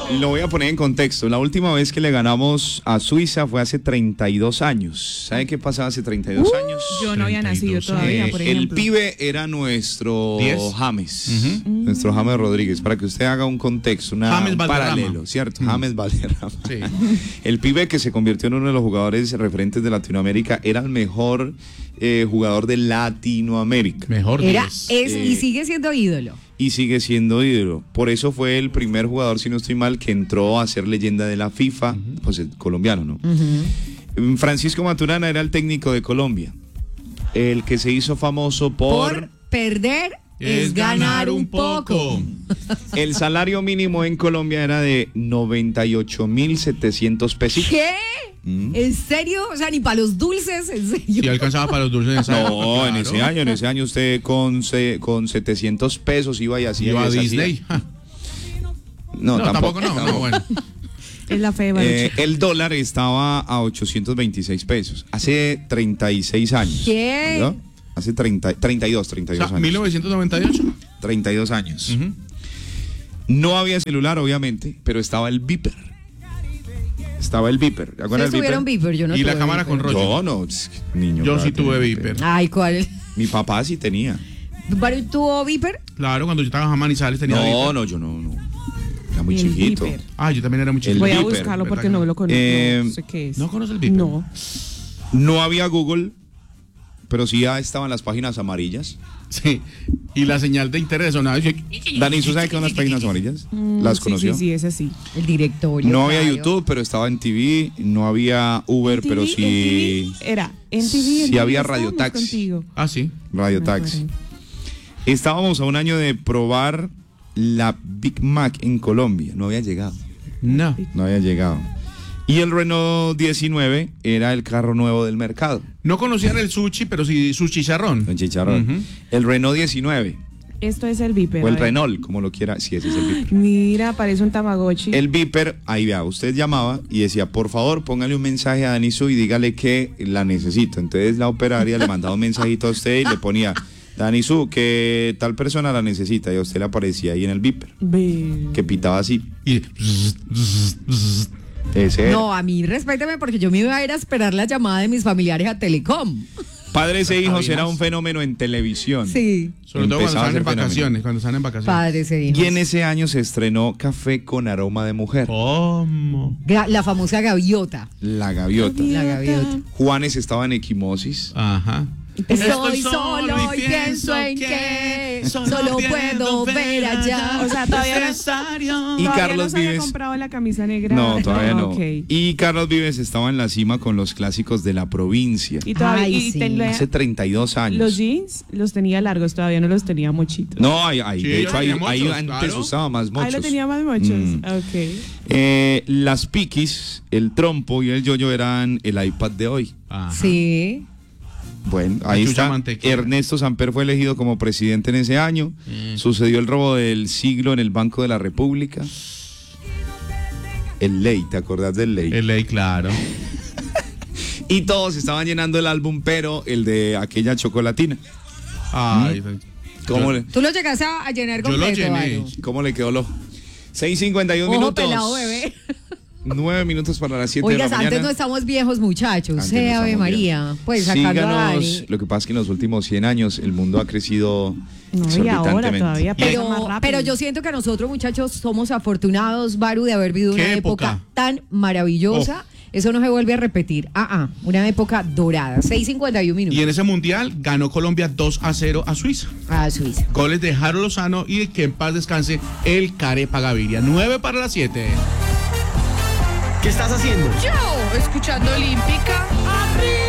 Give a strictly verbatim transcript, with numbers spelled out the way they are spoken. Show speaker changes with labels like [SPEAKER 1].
[SPEAKER 1] Lo voy a poner en contexto. La última vez que le ganamos a Suiza fue hace treinta y dos años. ¿Sabe qué pasaba hace treinta y dos uh, años?
[SPEAKER 2] Yo no había nacido todavía,
[SPEAKER 1] eh,
[SPEAKER 2] por ejemplo.
[SPEAKER 1] El pibe era nuestro
[SPEAKER 3] ¿diez?
[SPEAKER 1] James. Uh-huh. Nuestro James Rodríguez. Para que usted haga un contexto, una, un paralelo, ¿cierto? Uh-huh. James Valderrama. Sí. El pibe que se convirtió en uno de los jugadores referentes de Latinoamérica era el mejor eh, jugador de Latinoamérica.
[SPEAKER 3] Mejor
[SPEAKER 4] era,
[SPEAKER 3] diez.
[SPEAKER 4] es
[SPEAKER 1] Eh,
[SPEAKER 4] y sigue siendo ídolo.
[SPEAKER 1] Y sigue siendo ídolo. Por eso fue el primer jugador, si no estoy mal, que entró a ser leyenda de la FIFA, uh-huh. pues el colombiano, ¿no? Uh-huh. Francisco Maturana era el técnico de Colombia, el que se hizo famoso por...
[SPEAKER 4] Por perder es, es ganar un poco.
[SPEAKER 1] El salario mínimo en Colombia era de noventa y ocho mil setecientos pesos.
[SPEAKER 4] ¿Qué? ¿Mm? ¿En serio? O sea, ni para los dulces, ¿en serio?
[SPEAKER 3] Sí, alcanzaba para los dulces en esa
[SPEAKER 1] No,
[SPEAKER 3] época, claro.
[SPEAKER 1] en ese año, en ese año usted con, con setecientos pesos iba y hacía.
[SPEAKER 3] ¿Iba a
[SPEAKER 1] y
[SPEAKER 3] Disney?
[SPEAKER 1] No,
[SPEAKER 3] no,
[SPEAKER 1] tampoco.
[SPEAKER 3] tampoco no, no, no, bueno.
[SPEAKER 2] Es la fe de
[SPEAKER 1] eh, El dólar estaba a ochocientos veintiséis pesos. Hace treinta y seis años.
[SPEAKER 4] ¿Qué?
[SPEAKER 1] ¿No? Hace treinta, treinta y dos, treinta y dos
[SPEAKER 3] o sea,
[SPEAKER 1] años.
[SPEAKER 3] ¿mil novecientos noventa y ocho?
[SPEAKER 1] treinta y dos años.
[SPEAKER 3] Uh-huh.
[SPEAKER 1] No había celular, obviamente, pero estaba el beeper. Estaba el beeper. ¿Te acuerdas del
[SPEAKER 4] tuvieron
[SPEAKER 1] beeper?
[SPEAKER 4] beeper? Yo no
[SPEAKER 3] y
[SPEAKER 4] tuve
[SPEAKER 3] la cámara
[SPEAKER 4] beeper.
[SPEAKER 3] con rollo.
[SPEAKER 1] Yo no, niño.
[SPEAKER 3] Yo sí tuve beeper.
[SPEAKER 4] Ay, ¿cuál?
[SPEAKER 1] Mi papá sí tenía.
[SPEAKER 4] ¿Pero tuvo beeper?
[SPEAKER 3] Claro, cuando yo estaba en Manizales tenía
[SPEAKER 1] No,
[SPEAKER 3] beeper.
[SPEAKER 1] no, yo no, no. Era muy
[SPEAKER 2] El
[SPEAKER 1] chiquito.
[SPEAKER 2] beeper.
[SPEAKER 3] Ah, yo también era muy chiquito.
[SPEAKER 2] Voy a
[SPEAKER 1] beeper,
[SPEAKER 2] buscarlo porque
[SPEAKER 3] ¿verdad?
[SPEAKER 2] no lo conozco.
[SPEAKER 1] Eh,
[SPEAKER 2] no sé qué es.
[SPEAKER 3] ¿No conoce el beeper?
[SPEAKER 2] No.
[SPEAKER 1] No había Google, pero sí ya estaban las páginas amarillas.
[SPEAKER 3] Sí. Y la señal de interés sonaba.
[SPEAKER 1] Dani, ¿tú sabes qué son las páginas amarillas?
[SPEAKER 2] Mm,
[SPEAKER 1] ¿Las
[SPEAKER 2] sí,
[SPEAKER 1] conoció?
[SPEAKER 2] Sí, sí, es así.
[SPEAKER 4] El directorio.
[SPEAKER 1] No había
[SPEAKER 4] claro.
[SPEAKER 1] YouTube, pero estaba en T V. No había Uber,
[SPEAKER 2] En T V,
[SPEAKER 1] pero sí.
[SPEAKER 2] en T V era en T V.
[SPEAKER 1] Sí
[SPEAKER 2] en T V
[SPEAKER 1] había
[SPEAKER 2] estábamos
[SPEAKER 1] Radio Taxi.
[SPEAKER 2] contigo.
[SPEAKER 3] Ah, sí.
[SPEAKER 1] Radio
[SPEAKER 2] Me
[SPEAKER 1] Taxi.
[SPEAKER 2] acuerdo.
[SPEAKER 1] Estábamos a un año de probar la Big Mac en Colombia. No había llegado.
[SPEAKER 3] No.
[SPEAKER 1] No había llegado. Y el Renault diecinueve era el carro nuevo del mercado.
[SPEAKER 3] No conocían el sushi, pero sí su chicharrón.
[SPEAKER 1] El chicharrón.
[SPEAKER 3] Uh-huh.
[SPEAKER 1] El Renault diecinueve.
[SPEAKER 2] Esto es el Viper.
[SPEAKER 1] O el
[SPEAKER 2] a ver.
[SPEAKER 1] Renault, como lo quiera. Sí, ese es el Viper.
[SPEAKER 2] Mira, parece un Tamagotchi.
[SPEAKER 1] El Viper, ahí vea, usted llamaba y decía, por favor, póngale un mensaje a Danisu y dígale que la necesito. Entonces la operaria le mandaba un mensajito a usted y le ponía, Danisu, que tal persona la necesita. Y a usted le aparecía ahí en el Viper,
[SPEAKER 2] Ve.
[SPEAKER 1] que pitaba así.
[SPEAKER 3] Y
[SPEAKER 1] Ese era.
[SPEAKER 4] No, a mí respéteme porque yo me iba a ir a esperar la llamada de mis familiares a Telecom.
[SPEAKER 1] Padres e hijos
[SPEAKER 3] ¿Sabías?
[SPEAKER 1] era un fenómeno en televisión.
[SPEAKER 4] Sí.
[SPEAKER 3] sobre todo cuando
[SPEAKER 1] Empezaba a
[SPEAKER 3] están
[SPEAKER 1] ser
[SPEAKER 3] en vacaciones,
[SPEAKER 1] fenómeno.
[SPEAKER 3] cuando están en vacaciones.
[SPEAKER 4] Padres e hijos.
[SPEAKER 1] Y en ese año se estrenó Café con aroma de mujer.
[SPEAKER 3] ¿Cómo?
[SPEAKER 4] Ga- La famosa gaviota.
[SPEAKER 1] La gaviota.
[SPEAKER 4] La gaviota.
[SPEAKER 1] Juanes estaba en equimosis.
[SPEAKER 3] Ajá.
[SPEAKER 4] Estoy solo y pienso en que solo puedo ver allá.
[SPEAKER 2] O sea, todavía no,
[SPEAKER 1] Y
[SPEAKER 2] todavía
[SPEAKER 1] Carlos
[SPEAKER 2] no se había
[SPEAKER 1] Vives.
[SPEAKER 2] comprado la camisa negra.
[SPEAKER 1] No, todavía no.
[SPEAKER 2] Ok.
[SPEAKER 1] Y Carlos Vives estaba en la cima con los clásicos de la provincia.
[SPEAKER 2] Y todavía
[SPEAKER 4] Ay,
[SPEAKER 2] y
[SPEAKER 4] sí.
[SPEAKER 2] tenía-
[SPEAKER 1] Hace treinta y dos años.
[SPEAKER 2] los jeans los tenía largos, todavía no los tenía mochitos.
[SPEAKER 1] No, ahí, ahí,
[SPEAKER 3] Sí,
[SPEAKER 1] de
[SPEAKER 3] yo
[SPEAKER 1] hecho, ahí,
[SPEAKER 3] tenía
[SPEAKER 1] ahí
[SPEAKER 3] mochos,
[SPEAKER 1] antes
[SPEAKER 3] claro.
[SPEAKER 1] usaba más mochos.
[SPEAKER 2] Ahí lo tenía más mochos.
[SPEAKER 1] Mm.
[SPEAKER 2] Ok.
[SPEAKER 1] Eh, las piquis, el trompo y el yoyo eran el iPad de hoy.
[SPEAKER 3] Ajá.
[SPEAKER 4] Sí.
[SPEAKER 1] Bueno, ahí
[SPEAKER 3] chucha
[SPEAKER 1] está.
[SPEAKER 3] mantequilla.
[SPEAKER 1] Ernesto Samper fue elegido como presidente en ese año.
[SPEAKER 3] Mm.
[SPEAKER 1] Sucedió el robo del siglo en el Banco de la República. El Ley, ¿te acordás del Ley?
[SPEAKER 3] El ley, claro.
[SPEAKER 1] Y todos estaban llenando el álbum, pero el de aquella chocolatina.
[SPEAKER 3] Ay,
[SPEAKER 1] ¿Cómo, le,
[SPEAKER 4] Tú lo llegaste a a llenar
[SPEAKER 3] Yo lo
[SPEAKER 4] completo,
[SPEAKER 3] llené.
[SPEAKER 4] Varo.
[SPEAKER 1] cómo le quedó lo? seis cincuenta y uno
[SPEAKER 4] Ojo
[SPEAKER 1] minutos.
[SPEAKER 4] pelado, bebé.
[SPEAKER 1] nueve minutos para las siete
[SPEAKER 4] Oigas,
[SPEAKER 1] de la mañana.
[SPEAKER 4] antes no estamos viejos, muchachos.
[SPEAKER 1] Antes
[SPEAKER 4] Sí,
[SPEAKER 1] no
[SPEAKER 4] Ave
[SPEAKER 1] estamos
[SPEAKER 4] María.
[SPEAKER 1] viejos.
[SPEAKER 4] Pues sacando a
[SPEAKER 1] Síganos.
[SPEAKER 4] Dani.
[SPEAKER 1] Lo que pasa es que en los últimos cien años el mundo ha crecido
[SPEAKER 2] No, y ahora
[SPEAKER 1] exorbitantemente.
[SPEAKER 2] todavía pasa más
[SPEAKER 4] Pero,
[SPEAKER 2] rápido.
[SPEAKER 4] pero yo siento que nosotros, muchachos, somos afortunados, Baru, de haber vivido
[SPEAKER 3] ¿Qué
[SPEAKER 4] una época?
[SPEAKER 3] época?
[SPEAKER 4] tan maravillosa. Eso no se vuelve a repetir. Ah, ah, una época dorada. seis cincuenta y uno minutos.
[SPEAKER 3] Y en ese mundial ganó Colombia dos a cero a Suiza.
[SPEAKER 4] A Suiza.
[SPEAKER 3] Goles de Harold Lozano y que en paz descanse el Carepa Gaviria. nueve para las siete.
[SPEAKER 5] ¿Qué estás haciendo?
[SPEAKER 6] Yo, escuchando Olímpica. ¡Arriba!